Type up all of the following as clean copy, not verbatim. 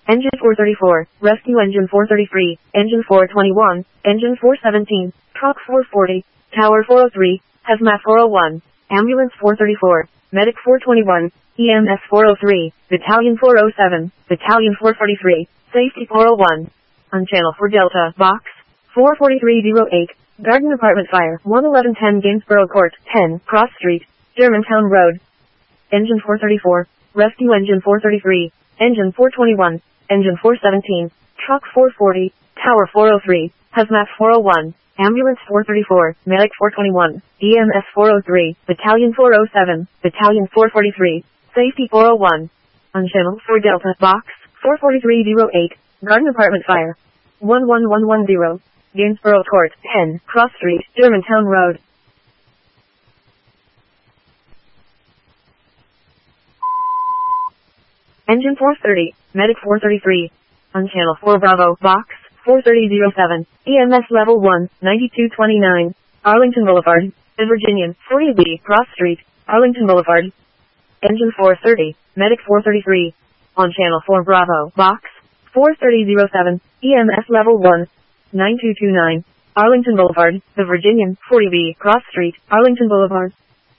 Engine 434, Rescue Engine 433, Engine 421, Engine 417, Truck 440, Tower 403, Hazmat 401, Ambulance 434, Medic 421, EMS 403, Battalion 407, Battalion 443, Safety 401. On Channel 4 Delta, Box 44308, Garden Apartment Fire, 11110 Gainsborough Court, 10, Cross Street, Germantown Road. Engine 434, Rescue Engine 433, Engine 421, Engine 417, Truck 440, Tower 403, Hazmat 401, Ambulance 434, Medic 421, EMS 403, Battalion 407, Battalion 443, Safety 401. On Channel 4 Delta, Box 44308, Garden Apartment Fire, 11110, Gainsborough Court, 10, Cross Street, Germantown Road. Engine 430, Medic 433. On Channel 4 Bravo, Box 43007, EMS Level 1, 9229, Arlington Boulevard, The Virginian, 40B, Cross Street, Arlington Boulevard. Engine 430, Medic 433. On Channel 4 Bravo, Box 43007, EMS Level 1, 9229, Arlington Boulevard, The Virginian, 40B, Cross Street, Arlington Boulevard.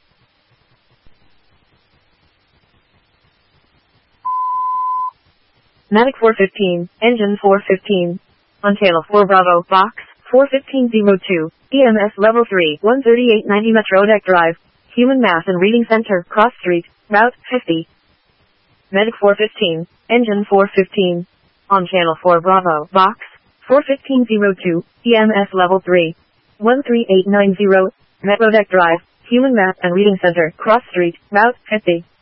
Medic 415, Engine 415. On Channel 4 Bravo, Box 41502, EMS Level 3, 13890 Metro Deck Drive, Human Mass and Reading Center, Cross Street, Route 50. Medic 415, Engine 415. On Channel 4 Bravo, Box 41502, EMS Level 3, 13890, Metro Deck Drive, Human Mass and Reading Center, Cross Street, Route 50.